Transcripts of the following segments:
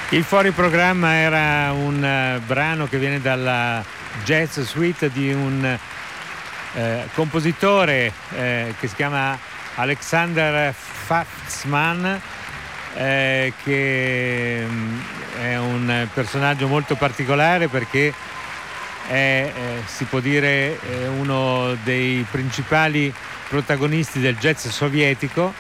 Il fuori programma era un brano che viene dalla jazz suite di un compositore che si chiama Alexander Faftsman, che è un personaggio molto particolare perché è, si può dire, uno dei principali protagonisti del jazz sovietico,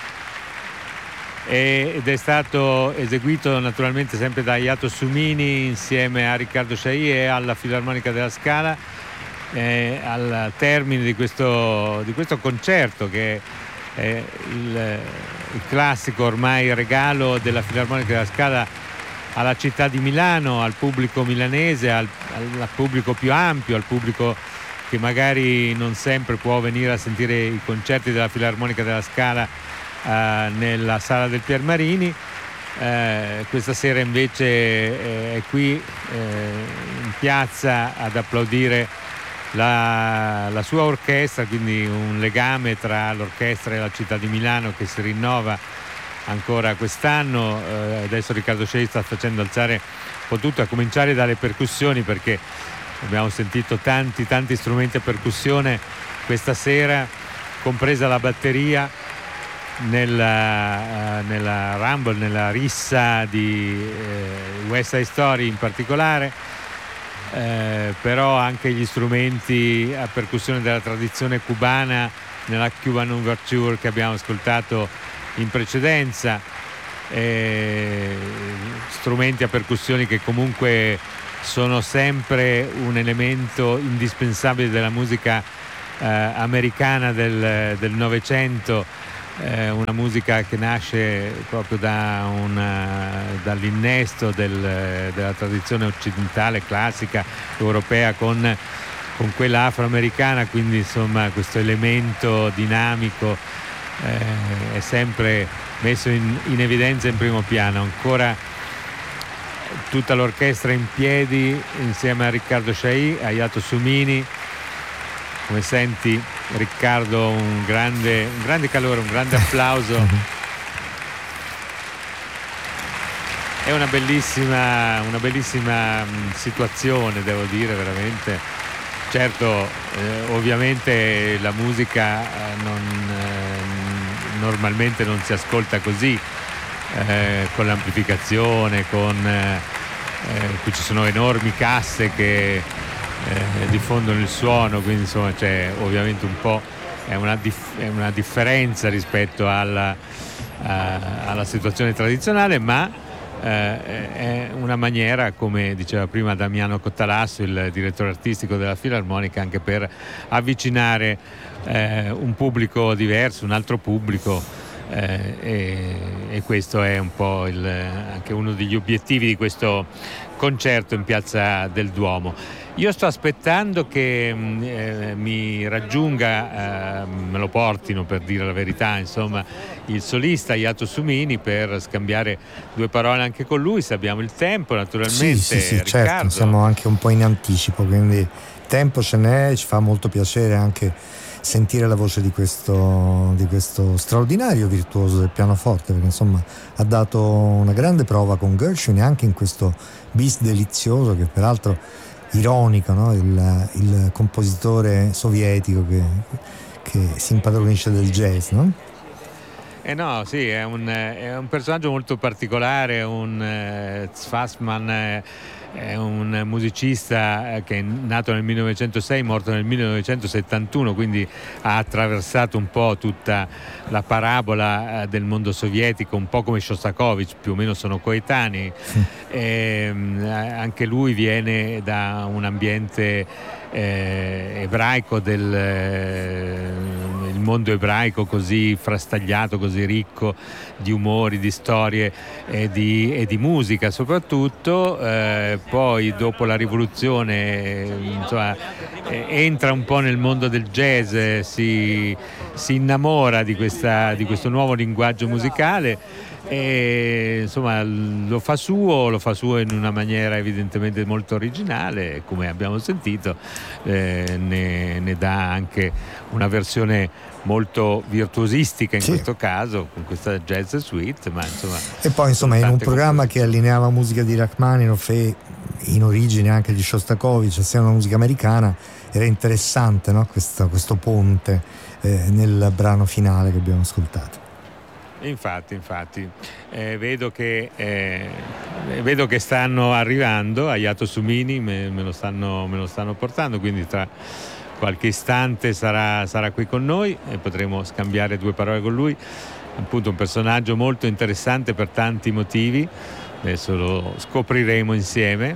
ed è stato eseguito naturalmente sempre da Hayato Sumini insieme a Riccardo Chailly e alla Filarmonica della Scala, al termine di questo concerto, che è il classico ormai regalo della Filarmonica della Scala alla città di Milano, al pubblico milanese, al pubblico più ampio, al pubblico che magari non sempre può venire a sentire i concerti della Filarmonica della Scala nella sala del Piermarini. Questa sera invece è qui in piazza ad applaudire la sua orchestra, quindi un legame tra l'orchestra e la città di Milano che si rinnova ancora quest'anno. Adesso Riccardo Chailly sta facendo alzare un po' tutto, a cominciare dalle percussioni, perché abbiamo sentito tanti strumenti a percussione questa sera, compresa la batteria nella Rumble, nella rissa di West Side Story in particolare, però anche gli strumenti a percussione della tradizione cubana nella Cuban Overture che abbiamo ascoltato in precedenza, strumenti a percussioni che comunque sono sempre un elemento indispensabile della musica americana del Novecento, una musica che nasce proprio dall'innesto della tradizione occidentale classica europea con quella afroamericana, quindi insomma questo elemento dinamico è sempre messo in evidenza in primo piano. Ancora tutta l'orchestra in piedi insieme a Riccardo Chailly, a Hayato Sumini. Come senti, Riccardo, un grande calore, un grande applauso. È una bellissima situazione, devo dire, veramente. Certo, ovviamente la musica normalmente non si ascolta così, con l'amplificazione, qui ci sono enormi casse che diffondono il suono, quindi insomma c'è ovviamente un po' è una differenza rispetto alla situazione tradizionale, ma è una maniera, come diceva prima Damiano Cottalasso, il direttore artistico della Filarmonica, anche per avvicinare un pubblico diverso, un altro pubblico, e questo è un po' anche uno degli obiettivi di questo concerto in Piazza del Duomo. Io sto aspettando che mi raggiunga, me lo portino, per dire la verità, insomma, il solista Hayato Sumini, per scambiare due parole anche con lui, se abbiamo il tempo, naturalmente. Sì, Riccardo. certo, siamo anche un po' in anticipo, quindi tempo ce n'è, ci fa molto piacere anche sentire la voce di questo straordinario virtuoso del pianoforte, perché insomma ha dato una grande prova con Gershwin, anche in questo bis delizioso, che peraltro ironico, no? Il compositore sovietico che si impadronisce del jazz, no? No, sì, è un personaggio molto particolare, Fassman è un musicista che è nato nel 1906, morto nel 1971, quindi ha attraversato un po' tutta la parabola del mondo sovietico, un po' come Shostakovich, più o meno sono coetanei. Anche lui viene da un ambiente ebraico, il mondo ebraico così frastagliato, così ricco di umori, di storie e di musica soprattutto. Poi dopo la rivoluzione, insomma, entra un po' nel mondo del jazz, si innamora di questo nuovo linguaggio musicale, e insomma lo fa suo in una maniera evidentemente molto originale, come abbiamo sentito. Ne dà anche una versione molto virtuosistica in questo caso, con questa jazz suite, ma insomma. E poi insomma in un programma che allineava musica di Rachmaninoff e in origine anche di Shostakovich, sia una musica americana, era interessante, no? questo ponte nel brano finale che abbiamo ascoltato. Infatti, vedo che stanno arrivando. Hayato Sumini me lo stanno portando, quindi tra qualche istante sarà qui con noi e potremo scambiare due parole con lui. Appunto un personaggio molto interessante per tanti motivi, adesso lo scopriremo insieme.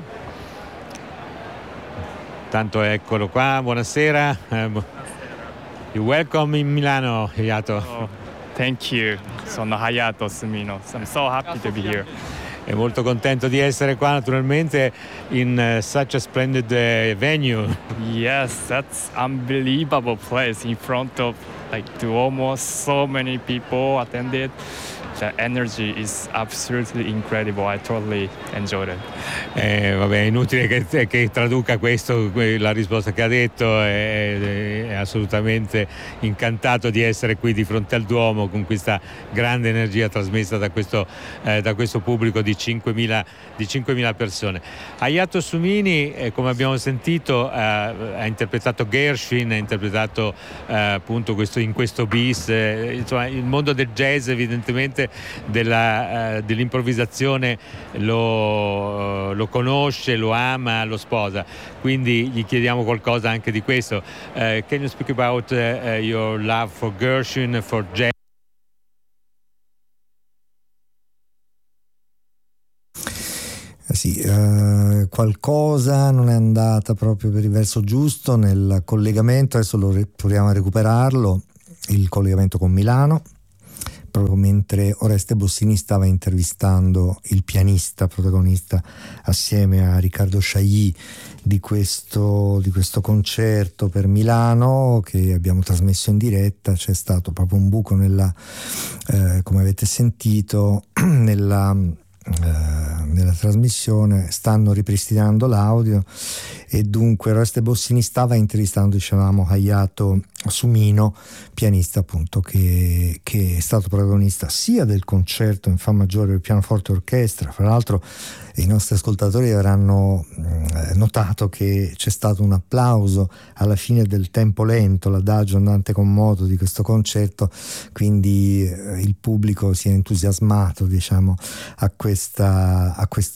Tanto eccolo qua, buonasera. You welcome in Milano, Hayato. Thank you. Sono Hayato Sumino. I'm so happy to be here. È molto contento di essere qua, naturalmente, in such a splendid venue. Yes, that's unbelievable place in front of Duomo. So many people attended. The energy is absolutely incredible. I totally enjoyed it. Vabbè, è inutile che traduca questo, la risposta che ha detto. È assolutamente incantato di essere qui di fronte al Duomo con questa grande energia trasmessa da questo pubblico di 5.000 persone. Hayato Sumini, come abbiamo sentito, ha interpretato Gershwin, ha interpretato appunto in questo bis. Insomma, il mondo del jazz evidentemente dell'improvvisazione lo conosce, lo ama, lo sposa, quindi gli chiediamo qualcosa anche di questo. Can you speak about your love for Gershwin, for jazz? Sì, qualcosa non è andata proprio per il verso giusto nel collegamento, adesso proviamo a recuperarlo, il collegamento con Milano. Proprio mentre Oreste Bossini stava intervistando il pianista protagonista assieme a Riccardo Chailly di questo concerto per Milano che abbiamo trasmesso in diretta. C'è stato proprio un buco come avete sentito nella trasmissione. Stanno ripristinando l'audio e dunque Oreste Bossini stava intervistando, dicevamo, Hayato Sumino, pianista appunto che è stato protagonista sia del concerto in fa maggiore per pianoforte e orchestra. Fra l'altro i nostri ascoltatori avranno notato che c'è stato un applauso alla fine del tempo lento, l'adagio andante con moto di questo concerto, quindi il pubblico si è entusiasmato, diciamo, a questa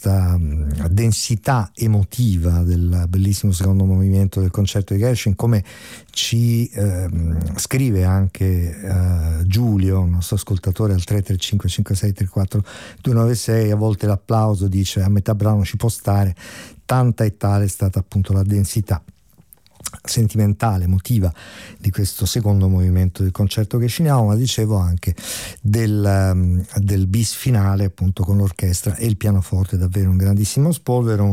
densità emotiva del bellissimo secondo movimento del concerto di Gershwin, come ci scrive anche Giulio, il nostro ascoltatore, al 335 5634 296. A volte l'applauso, dice, a metà brano ci può stare, tanta e tale è stata appunto la densità sentimentale, emotiva di questo secondo movimento del concerto Gershwiniano, ma dicevo anche del bis finale appunto con l'orchestra e il pianoforte, davvero un grandissimo spolvero,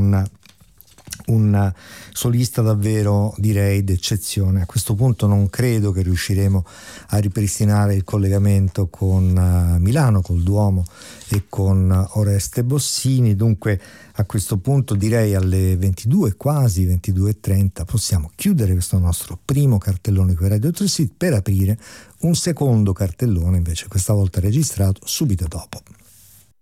un solista davvero, direi, d'eccezione. A questo punto non credo che riusciremo a ripristinare il collegamento con Milano, col Duomo e con Oreste Bossini, dunque a questo punto direi alle 22, quasi 22:30, possiamo chiudere questo nostro primo cartellone qui a Radio 3 Suite per aprire un secondo cartellone, invece questa volta registrato subito dopo.